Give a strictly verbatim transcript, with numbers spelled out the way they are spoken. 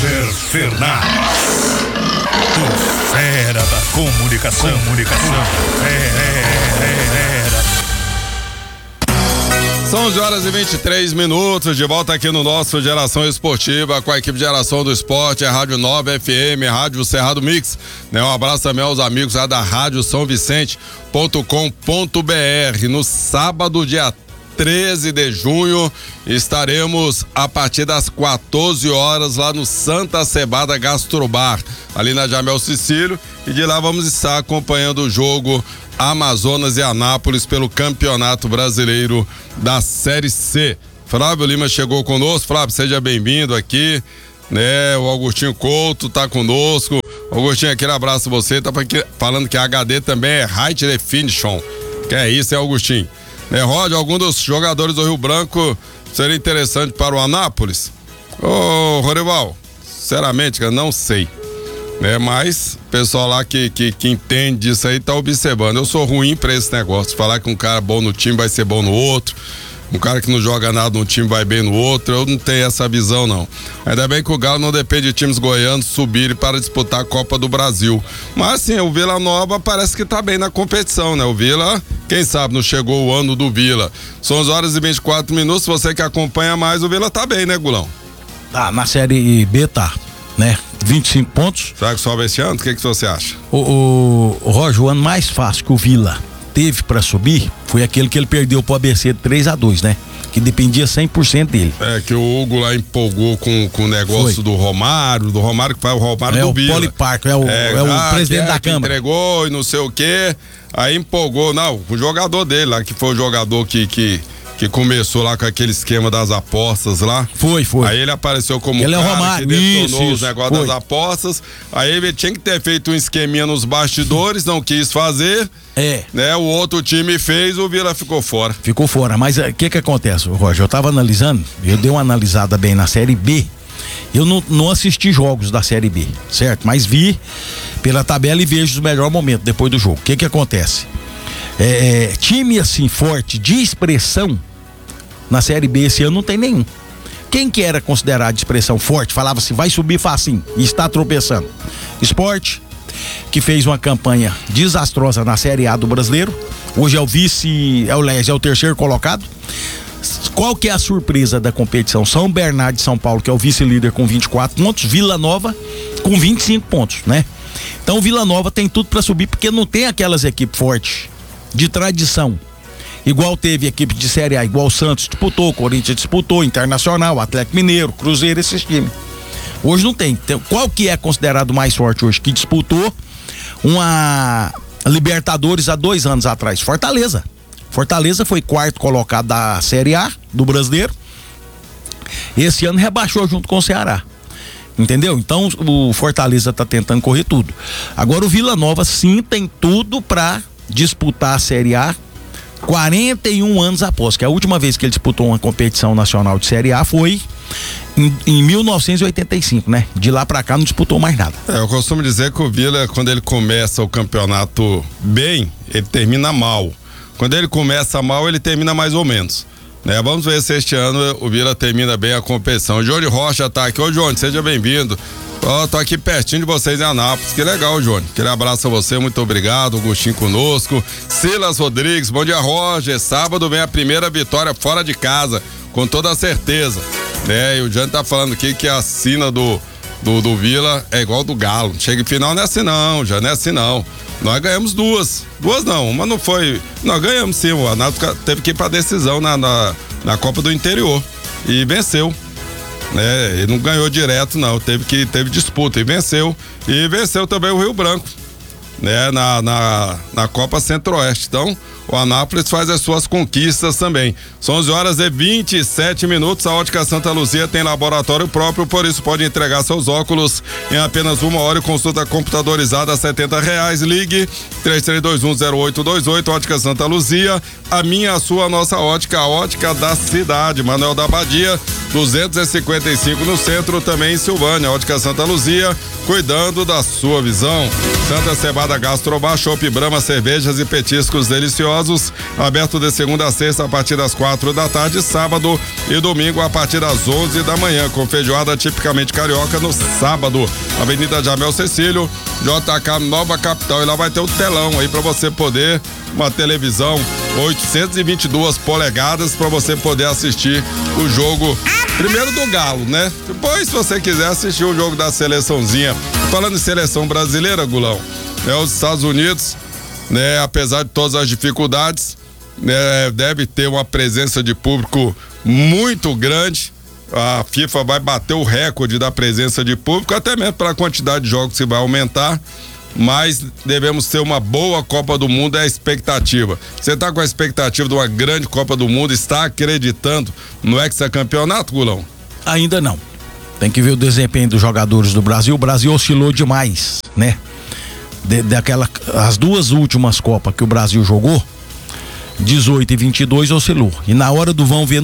Kleber Fernandes, o fera da comunicação, comunicação, fera. São onze horas e vinte e três minutos, de volta aqui no nosso Geração Esportiva, com a equipe de Geração do Esporte, a Rádio nove F M, Rádio Cerrado Mix, né? Um abraço também aos amigos lá da Rádio São Vicente ponto com ponto B R. No sábado, dia treze de junho, estaremos a partir das quatorze horas lá no Santa Cebada Gastrobar, ali na Jamel Cecílio, e de lá vamos estar acompanhando o jogo Amazonas e Anápolis pelo Campeonato Brasileiro da Série C. Flávio Lima chegou conosco. Flávio, seja bem-vindo aqui, né? O Augustinho Couto tá conosco. Augustinho, aquele abraço a você. Tá falando que a H D também é High Definition. Que é isso, é Augustinho? Né, Rod, algum dos jogadores do Rio Branco seria interessante para o Anápolis? Ô, Rorival, sinceramente, cara, não sei. Né, mas o pessoal lá que, que, que entende disso aí tá observando. Eu sou ruim pra esse negócio. Falar que um cara bom no time vai ser bom no outro. Um cara que não joga nada no time vai bem no outro. Eu não tenho essa visão, não. Ainda bem que o Galo não depende de times goianos subirem para disputar a Copa do Brasil. Mas sim, o Vila Nova parece que tá bem na competição, né? O Vila, quem sabe, não chegou o ano do Vila. São onze horas e vinte e quatro minutos. Você que acompanha mais, o Vila tá bem, né, Gulão? Tá, na Série B tá, né? vinte e cinco pontos. Será que sobe esse ano? O que, que você acha? O, o, o Roger, o ano mais fácil que o Vila teve pra subir foi aquele que ele perdeu pro A B C de três a dois, né? Que dependia cem por cento dele. É, que o Hugo lá empolgou com, com o negócio foi. do Romário, do Romário que faz o Romário é do o Vila. Poliparco, é o, é, é o ah, presidente é, da Câmara. Entregou e não sei o quê, aí empolgou, não, o jogador dele lá, que foi o jogador que... que que começou lá com aquele esquema das apostas lá. Foi, foi. Aí ele apareceu como ele cara é o Romário, que detonou isso, os negócios das apostas. Aí ele tinha que ter feito um esqueminha nos bastidores, não quis fazer. É. Né? O outro time fez, o Vila ficou fora. Ficou fora, mas o que que acontece, Roger? Eu tava analisando, eu dei uma analisada bem na Série B. Eu não, não assisti jogos da Série B, certo? Mas vi pela tabela e vejo os melhores momentos depois do jogo. O que que acontece? É, time assim forte, de expressão, na Série B esse ano não tem nenhum. Quem que era considerado de expressão forte, falava assim, vai subir facinho, e está tropeçando? Sport, que fez uma campanha desastrosa na Série A do Brasileiro, hoje é o vice, é o, é o terceiro colocado. Qual que é a surpresa da competição? São Bernardo de São Paulo, que é o vice-líder com vinte e quatro pontos, Vila Nova com vinte e cinco pontos, né? Então o Vila Nova tem tudo para subir, porque não tem aquelas equipes fortes, de tradição. Igual teve equipe de Série A, igual o Santos disputou, o Corinthians disputou, Internacional, Atlético Mineiro, Cruzeiro, esses times. Hoje não tem. Então, qual que é considerado mais forte hoje? Que disputou uma Libertadores há dois anos atrás? Fortaleza. Fortaleza foi quarto colocado da Série A do Brasileiro. Esse ano rebaixou junto com o Ceará. Entendeu? Então o Fortaleza tá tentando correr tudo. Agora o Vila Nova sim tem tudo pra disputar a Série A quarenta e um anos após, que a última vez que ele disputou uma competição nacional de Série A foi em, em mil novecentos e oitenta e cinco, né? De lá pra cá não disputou mais nada. É, eu costumo dizer que o Vila, quando ele começa o campeonato bem, ele termina mal. Quando ele começa mal, ele termina mais ou menos. Né? Vamos ver se este ano o Vila termina bem a competição. O Johnny Rocha tá aqui. Ô, Johnny, seja bem-vindo. Ó, oh, tô aqui pertinho de vocês em Anápolis. Que legal, Johnny. Aquele abraço a você, muito obrigado. Augustinho conosco. Silas Rodrigues, bom dia, Roger. Sábado vem a primeira vitória fora de casa, com toda certeza. Né? E o Johnny tá falando aqui que a sina do, do, do Vila é igual do Galo. Chega em final, não é assim não, já não é assim não. Nós ganhamos duas. Duas não, uma não foi. Nós ganhamos sim, o Anápolis teve que ir pra decisão na, na, na Copa do Interior. E venceu. Né? Ele não ganhou direto, não. Teve que teve disputa e venceu. E venceu também o Rio Branco, né? Na, na, na Copa Centro-Oeste. Então, o Anápolis faz as suas conquistas também. São onze horas e vinte e sete minutos. A Ótica Santa Luzia tem laboratório próprio, por isso pode entregar seus óculos em apenas uma hora e consulta computadorizada a setenta reais. Ligue três três dois um zero oito dois oito. Ótica Santa Luzia, a minha, a sua, a nossa ótica, a ótica da cidade. Manuel da Abadia, duzentos e cinquenta e cinco no centro, também em Silvânia. Ótica Santa Luzia, cuidando da sua visão. Santa Cebada Gastrobar, Chopp Brahma, cervejas e petiscos deliciosos. idosos, aberto de segunda a sexta a partir das quatro da tarde, sábado e domingo a partir das onze da manhã, com feijoada tipicamente carioca no sábado. Avenida Jamel Cecílio, J K Nova Capital, e lá vai ter o telão aí para você poder, uma televisão oitocentos e vinte e duas polegadas para você poder assistir o jogo primeiro do Galo, né? Depois, se você quiser assistir o jogo da seleçãozinha. Falando em seleção brasileira, Gulão, né, os Estados Unidos, né, apesar de todas as dificuldades, né, deve ter uma presença de público muito grande. A FIFA vai bater o recorde da presença de público, até mesmo pela quantidade de jogos que vai aumentar. Mas devemos ter uma boa Copa do Mundo, é a expectativa. Você está com a expectativa de uma grande Copa do Mundo? Está acreditando no hexacampeonato, Gulão? Ainda não. Tem que ver o desempenho dos jogadores do Brasil. O Brasil oscilou demais, né? De, daquela, as duas últimas Copas que o Brasil jogou, dezoito e vinte e dois, oscilou. E na hora do vão ver